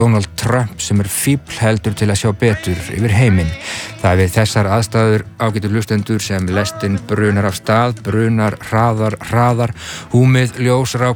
Donald Trump sem fífl heldur til að sjá betur yfir heiminn. Það við þessar aðstæður ágætu hlustendur sem lestin brunar af stað, brunar hraðar, húmið, ljós, rák